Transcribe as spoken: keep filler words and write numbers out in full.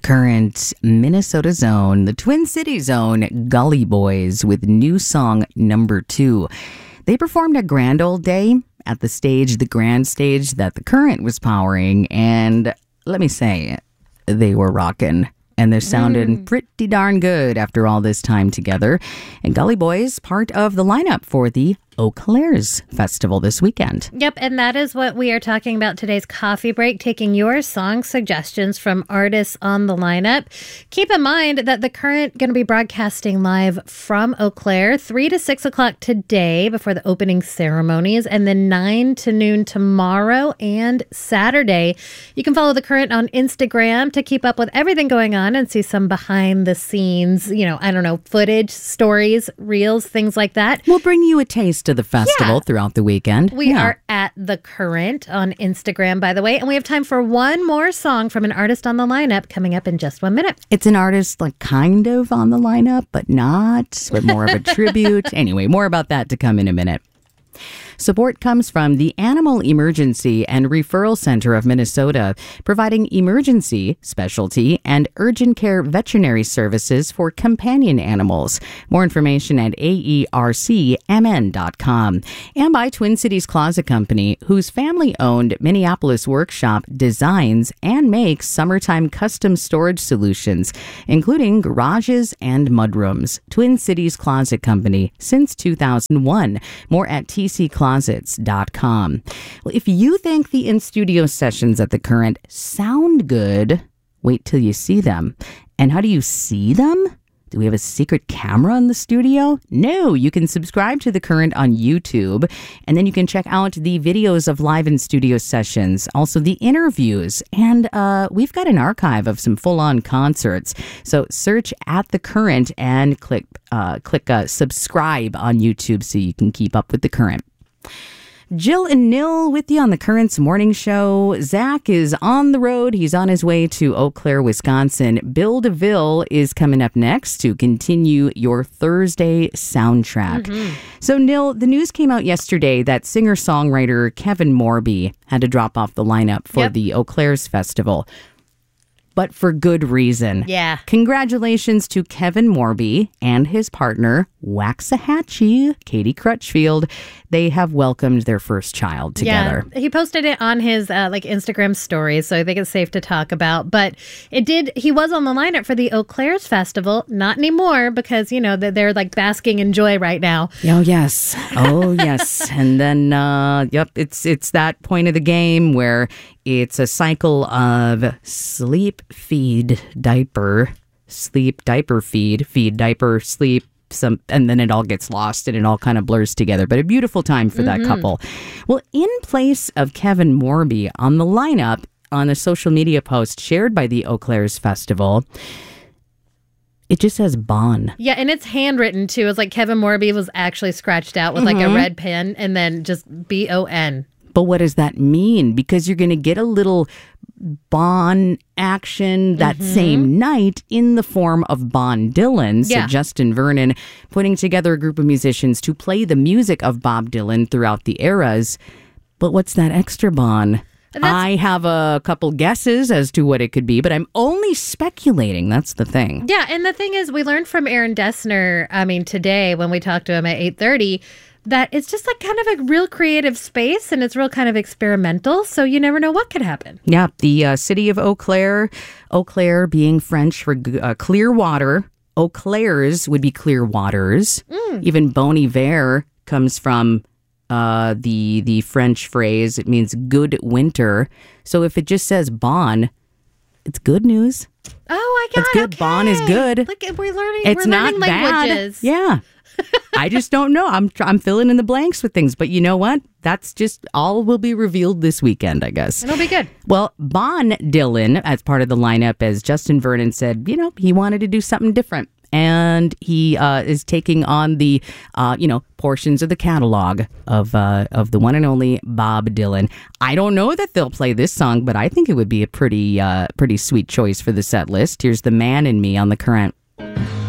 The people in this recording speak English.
Current, Minnesota's own, the Twin Cities' own Gully Boys with new song number two. They performed a grand old day at the stage, the grand stage that the Current was powering, and let me say, they were rocking. And they're sounding mm. pretty darn good after all this time together. And Gully Boys, part of the lineup for the Eau Claire's Festival this weekend. Yep, and that is what we are talking about today's coffee break, taking your song suggestions from artists on the lineup. Keep in mind that the Current going to be broadcasting live from Eau Claire, three to six o'clock today before the opening ceremonies, and then nine to noon tomorrow and Saturday. You can follow the Current on Instagram to keep up with everything going on and see some behind the scenes, you know, I don't know, footage, stories, reels, things like that. We'll bring you a taste of the festival yeah. throughout the weekend. We yeah. are at The Current on Instagram, by the way, and we have time for one more song from an artist on the lineup coming up in just one minute. It's an artist like kind of on the lineup, but not, but more of a tribute. Anyway, more about that to come in a minute. Support comes from the Animal Emergency and Referral Center of Minnesota, providing emergency, specialty, and urgent care veterinary services for companion animals. More information at A E R C M N dot com. And by Twin Cities Closet Company, whose family-owned Minneapolis workshop designs and makes summertime custom storage solutions, including garages and mudrooms. Twin Cities Closet Company since two thousand one. More at T C closet dot com. Well, if you think the in-studio sessions at the Current sound good, wait till you see them. And how do you see them? Do we have a secret camera in the studio? No, you can subscribe to The Current on YouTube, and then you can check out the videos of live in-studio sessions, also the interviews, and uh, we've got an archive of some full-on concerts. So search at The Current and click, uh, click uh, subscribe on YouTube so you can keep up with The Current. Jill and Nil with you on the Current's morning show. Zach is on the road. He's on his way to Eau Claire, Wisconsin. Bill DeVille is coming up next to continue your Thursday soundtrack. Mm-hmm. So, Nil, the news came out yesterday that singer-songwriter Kevin Morby had to drop off the lineup for yep. the Eau Claire's Festival. But for good reason. Yeah. Congratulations to Kevin Morby and his partner, Waxahachie, Katie Crutchfield. They have welcomed their first child together. Yeah, he posted it on his uh, like Instagram stories, so I think it's safe to talk about. But it did. He was on the lineup for the Eau Claire's Festival. Not anymore because, you know, they're, they're like basking in joy right now. Oh, yes. Oh, yes. And then, uh, yep, it's it's that point of the game where it's a cycle of sleep, feed, diaper, sleep, diaper, feed, feed, diaper, sleep, some, and then it all gets lost and it all kind of blurs together. But a beautiful time for that mm-hmm. couple. Well, in place of Kevin Morby on the lineup on a social media post shared by the Eau Claire's Festival, it just says Bon. Yeah, and it's handwritten too. It's like Kevin Morby was actually scratched out with mm-hmm. like a red pen and then just B O N. But what does that mean? Because you're going to get a little Bon action that mm-hmm. same night in the form of Bon Dylan. So yeah. Justin Vernon putting together a group of musicians to play the music of Bob Dylan throughout the eras. But what's that extra Bon? That's, I have a couple guesses as to what it could be, but I'm only speculating. That's the thing. Yeah, and the thing is, we learned from Aaron Dessner, I mean, today when we talked to him at eight thirty, that it's just like kind of a real creative space and it's real kind of experimental. So you never know what could happen. Yeah. The uh, city of Eau Claire, Eau Claire being French for uh, clear water. Eau Claire's would be clear waters. Mm. Even Bon Hiver comes from uh, the the French phrase. It means good winter. So if it just says Bon, it's good news. Oh, I got it. It's good. Okay. Bon is good. Look, we're learning. It's we're not learning languages. Bad. Yeah. I just don't know. I'm I'm filling in the blanks with things. But you know what? That's just all will be revealed this weekend, I guess. It'll be good. Well, Bon Dylan, as part of the lineup, as Justin Vernon said, you know, he wanted to do something different. And he uh, is taking on the, uh, you know, portions of the catalog of uh, of the one and only Bob Dylan. I don't know that they'll play this song, but I think it would be a pretty, uh, pretty sweet choice for the set list. Here's The Man in Me on The Current.